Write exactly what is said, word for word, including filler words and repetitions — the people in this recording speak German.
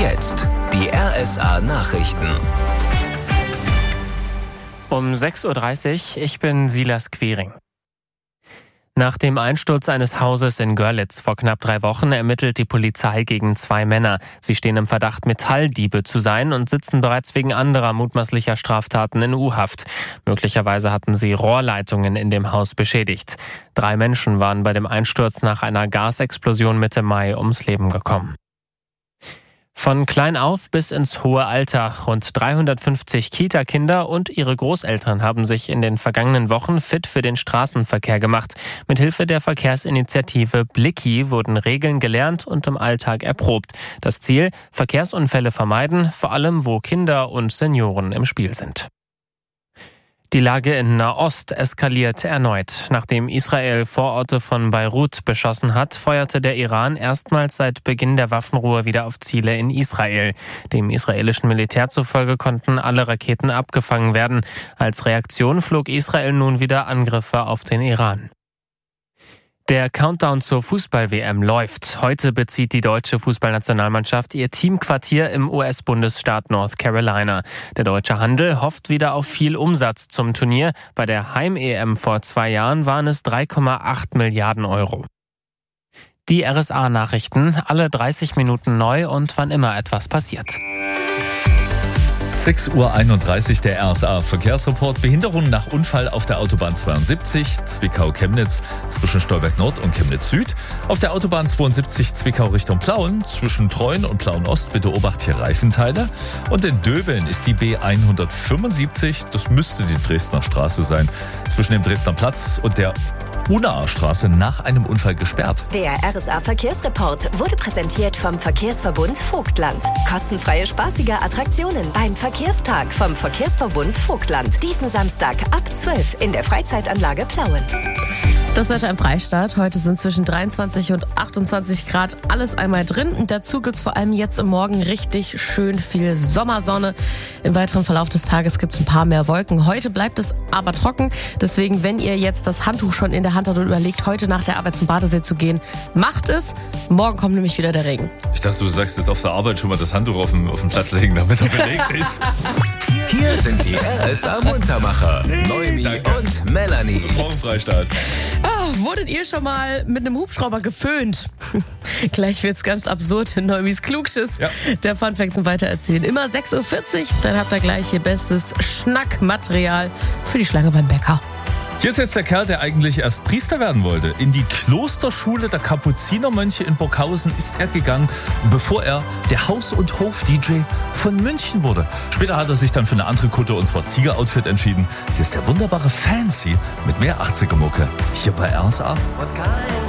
Jetzt die R S A-Nachrichten. Um sechs Uhr dreißig, ich bin Silas Quiring. Nach dem Einsturz eines Hauses in Görlitz vor knapp drei Wochen ermittelt die Polizei gegen zwei Männer. Sie stehen im Verdacht, Metalldiebe zu sein und sitzen bereits wegen anderer mutmaßlicher Straftaten in U-Haft. Möglicherweise hatten sie Rohrleitungen in dem Haus beschädigt. Drei Menschen waren bei dem Einsturz nach einer Gasexplosion Mitte Mai ums Leben gekommen. Von klein auf bis ins hohe Alter. Rund dreihundertfünfzig Kita-Kinder und ihre Großeltern haben sich in den vergangenen Wochen fit für den Straßenverkehr gemacht. Mithilfe der Verkehrsinitiative Blicki wurden Regeln gelernt und im Alltag erprobt. Das Ziel: Verkehrsunfälle vermeiden, vor allem wo Kinder und Senioren im Spiel sind. Die Lage in Nahost eskaliert erneut. Nachdem Israel Vororte von Beirut beschossen hat, feuerte der Iran erstmals seit Beginn der Waffenruhe wieder auf Ziele in Israel. Dem israelischen Militär zufolge konnten alle Raketen abgefangen werden. Als Reaktion flog Israel nun wieder Angriffe auf den Iran. Der Countdown zur Fußball-W M läuft. Heute bezieht die deutsche Fußballnationalmannschaft ihr Teamquartier im U S-Bundesstaat North Carolina. Der deutsche Handel hofft wieder auf viel Umsatz zum Turnier. Bei der Heim-E M vor zwei Jahren waren es drei Komma acht Milliarden Euro. Die R S A-Nachrichten, alle dreißig Minuten neu und wann immer etwas passiert. sechs Uhr einunddreißig, der R S A-Verkehrsreport. Behinderung nach Unfall auf der Autobahn zweiundsiebzig, Zwickau-Chemnitz zwischen Stolberg-Nord und Chemnitz-Süd. Auf der Autobahn zweiundsiebzig Zwickau Richtung Plauen zwischen Treuen und Plauen-Ost. Bitte obacht hier Reifenteile. Und in Döbeln ist die B hundertfünfundsiebzig, das müsste die Dresdner Straße sein, zwischen dem Dresdner Platz und der Unnaer Straße nach einem Unfall gesperrt. Der R S A-Verkehrsreport wurde präsentiert vom Verkehrsverbund Vogtland. Kostenfreie, spaßige Attraktionen beim Verkehrstag vom Verkehrsverbund Vogtland. Diesen Samstag ab zwölf in der Freizeitanlage Plauen. Das Wetter im Freistaat. Heute sind zwischen dreiundzwanzig und achtundzwanzig Grad alles einmal drin. Und dazu gibt's vor allem jetzt im Morgen richtig schön viel Sommersonne. Im weiteren Verlauf des Tages gibt's ein paar mehr Wolken. Heute bleibt es aber trocken. Deswegen, wenn ihr jetzt das Handtuch schon in der Hand habt und überlegt, heute nach der Arbeit zum Badesee zu gehen, macht es. Morgen kommt nämlich wieder der Regen. Ich dachte, du sagst jetzt auf der Arbeit schon mal das Handtuch auf den, auf den Platz legen, damit er belegt ist. Hier sind die R S A-Muntermacher, Noemi und Melanie. Morgen Freistaat. Ah, wurdet ihr schon mal mit einem Hubschrauber geföhnt? Gleich wird's ganz absurd in Neumis Klugschiss. Ja. Der Funfact zum Weitererzählen. Immer sechs Uhr vierzig, dann habt ihr gleich ihr bestes Schnackmaterial für die Schlange beim Bäcker. Hier ist jetzt der Kerl, der eigentlich erst Priester werden wollte. In die Klosterschule der Kapuzinermönche in Burghausen ist er gegangen, bevor er der Haus- und Hof-D J von München wurde. Später hat er sich dann für eine andere Kutte, und zwar das Tiger-Outfit, entschieden. Hier ist der wunderbare Fancy mit mehr achtziger-Mucke hier bei R S A.